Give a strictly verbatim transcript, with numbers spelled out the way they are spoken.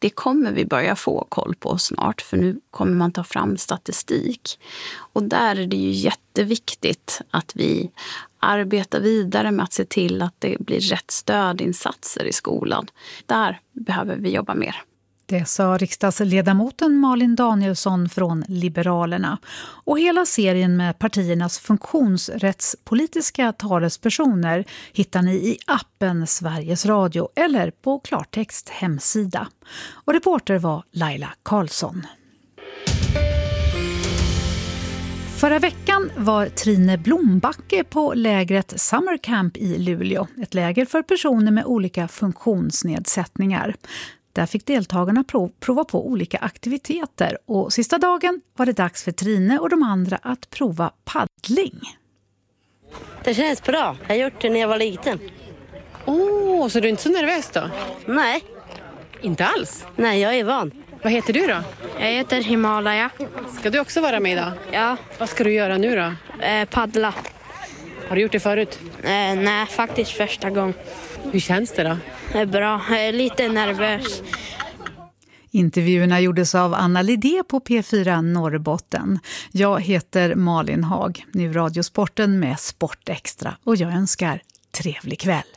Det kommer vi börja få koll på snart, för nu kommer man ta fram statistik. Och där är det ju jätteviktigt att vi arbetar vidare med att se till att det blir rätt stödinsatser i skolan. Där behöver vi jobba mer. Det sa riksdagsledamoten Malin Danielsson från Liberalerna. Och hela serien med partiernas funktionsrättspolitiska talespersoner hittar ni i appen Sveriges Radio eller på Klartext hemsida. Och reporter var Laila Karlsson. Förra veckan var Trine Blombacke på lägret Summer Camp i Luleå. Ett läger för personer med olika funktionsnedsättningar. Där fick deltagarna prov, prova på olika aktiviteter och sista dagen var det dags för Trine och de andra att prova paddling. Det känns bra. Jag har gjort det när jag var liten. Åh, oh, så du är inte så nervös då? Nej. Inte alls? Nej, jag är van. Vad heter du då? Jag heter Himalaya. Ska du också vara med idag? Ja. Vad ska du göra nu då? Eh, paddla. Har du gjort det förut? Eh, nej, faktiskt första gången. Hur känns det då? Det är bra. Jag är lite nervös. Intervjuerna gjordes av Anna Lidé på P fyra Norrbotten. Jag heter Malin Hag, nu Radiosporten med Sport Extra och jag önskar trevlig kväll.